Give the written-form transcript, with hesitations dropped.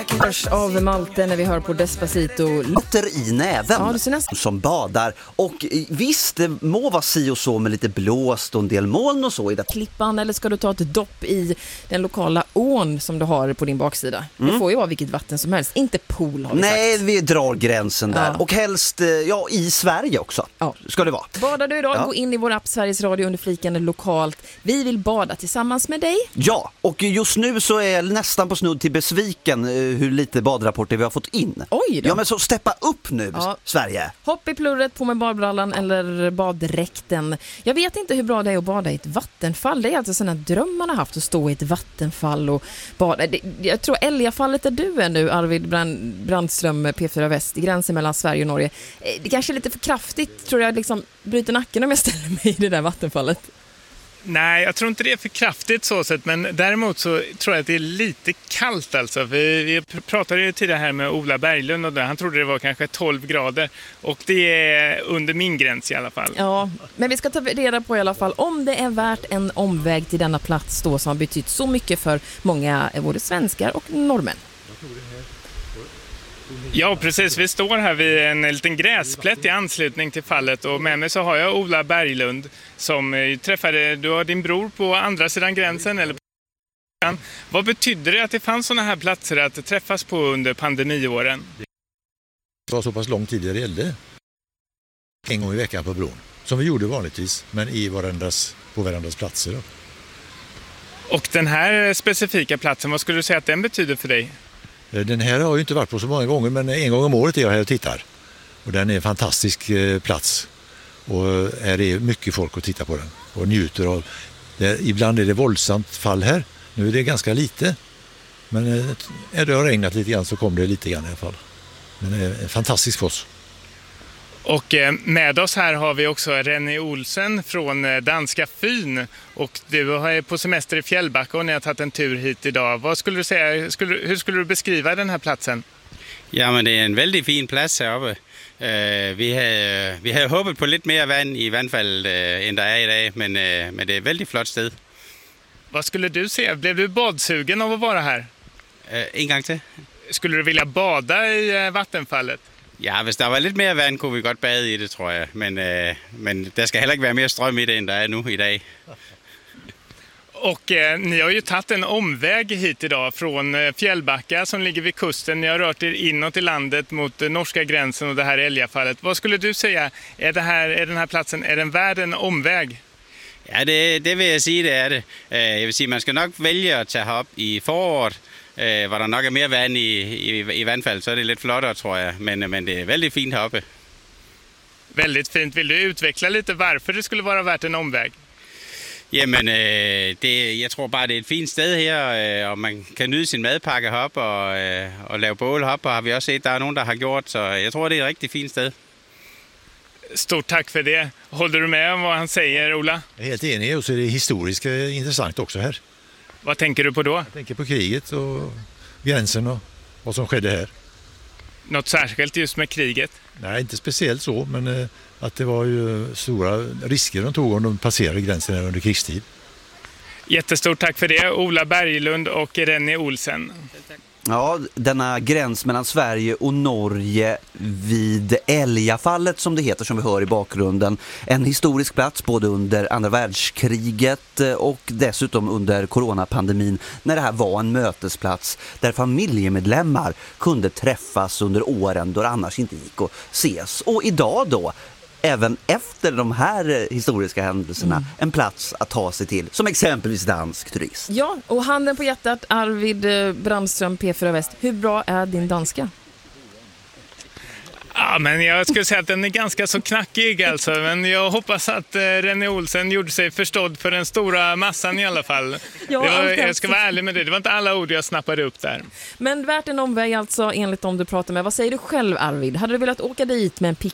Hörs av Malte när vi hör på Despacito. Lotter i näven, Ja, du ser nästan som badar. Och visst, det må vara si och så med lite blåst och en del moln och så i det. klippan, eller ska du ta ett dopp i den lokala ån som du har på din baksida? Det får ju vara vilket vatten som helst, inte pool har vi Nej, sagt. vi drar gränsen där. Ja. Och helst, i Sverige också. Ja. Ska det vara. Badar du idag? Ja. Gå in i vår app Sveriges Radio under fliken lokalt. Vi vill bada tillsammans med dig. Ja, och just nu så är jag nästan på snudd till besviken hur lite badrapporter vi har fått in. Oj då. Ja, men så steppa upp nu, Ja. Sverige. Hopp i plurret, på med badbrallan eller baddräkten. Jag vet inte hur bra det är att bada i ett vattenfall. Det är alltså sådana drömmar man har haft, att stå i ett vattenfall och bada. Jag tror Älgafallet där du är nu, Arvid Brandström, P4 Väst, i gränsen mellan Sverige och Norge. Det kanske är lite för kraftigt, tror jag, liksom bryter nacken om jag ställer mig i det där vattenfallet. Nej, jag tror inte det är för kraftigt så sett, men däremot så tror jag att det är lite kallt alltså. Vi pratade ju tidigare här med Ola Berglund och han trodde det var kanske 12 grader och det är under min gräns i alla fall. Ja, men vi ska ta reda på i alla fall om det är värt en omväg till denna plats då som har betytt så mycket för många, både svenskar och norrmän. Ja, precis. Vi står här vid en liten gräsplätt i anslutning till fallet och med mig så har jag Ola Berglund som träffade, du har din bror på andra sidan gränsen eller på. Vad betydde det att det fanns sådana här platser att träffas på under pandemiåren? Det var så pass lång tid det gällde. En gång i veckan på bron. Som vi gjorde vanligtvis, men på varandras platser då. Och den här specifika platsen, vad skulle du säga att den betyder för dig? Den här har jag ju inte varit på så många gånger, men en gång om året är jag här och tittar. Och den är en fantastisk plats. Och här är mycket folk att titta på den och njuter av. Ibland är det våldsamt fall här. Nu är det ganska lite. Men det har regnat lite grann så kommer det lite grann i alla fall. Men det är en fantastisk foss. Och med oss här har vi också Rennie Olsen från danska Fyn. Och du är på semester i Fjällbacka och ni har tagit en tur hit idag. Vad skulle du säga, hur skulle du beskriva den här platsen? Ja, men det är en väldigt fin plats här uppe. Vi havde håbet på lite mer vand i vandfaldet än det är idag, men det är ett väldigt flott sted. Vad skulle du säga? Blev du badsugen av att vara här? En gång till. Skulle du vilja bada i vattenfallet? Ja, hvis der var lidt mere vand, kunne vi godt bade i det, tror jeg. Men der skal heller ikke være mere strøm i det, end der er nu i dag. Och ni har ju tagit en omväg hit idag från Fjällbacka som ligger vid kusten. Ni har rört er inåt i landet mot norska gränsen och det här Älgafallet. Vad skulle du säga? Är den här platsen, är den värd en omväg? Ja, det vil jeg sige, det er det. Jeg vil sige, man skal nok vælge at tage herop i foråret, hvor der nok er mere vand i vandfald, så er det lidt flottere, tror jeg. Men det er väldigt fint heroppe. Väldigt fint. Vill du utveckla lite varför det skulle vara värt en omväg? Jamen, jeg tror bare, det er et fint sted her, og man kan nyde sin madpakke heroppe og lave bål heroppe, og har vi også set, der er nogen, der har gjort, så jeg tror, det er et rigtig fint sted. Stort tack för det. Håller du med om vad han säger, Ola? Jag är helt enig, och så är det historiskt intressant också här. Vad tänker du på då? Jag tänker på kriget och gränsen och vad som skedde här. Något särskilt just med kriget? Nej, inte speciellt så, men att det var ju stora risker de tog om de passerade gränsen under krigstid. Jättestort tack för det, Ola Berglund och Rennie Olsen. Ja, denna gräns mellan Sverige och Norge vid Älgafallet som det heter, som vi hör i bakgrunden. En historisk plats både under andra världskriget och dessutom under coronapandemin, när det här var en mötesplats där familjemedlemmar kunde träffas under åren då det annars inte gick att ses. Och idag då, även efter de här historiska händelserna, en plats att ta sig till, som exempelvis dansk turism. Ja, och handen på hjärtat, Arvid Brandström, P4 Väst. Hur bra är din danska? Ja, men jag skulle säga att den är ganska så knackig alltså. Men jag hoppas att Rennie Olsen gjorde sig förstådd för den stora massan i alla fall. Ja, jag ska vara ärlig med det. Det var inte alla ord jag snappade upp där. Men värt en omväg alltså, enligt dem du pratar med. Vad säger du själv, Arvid? Hade du velat åka dit med en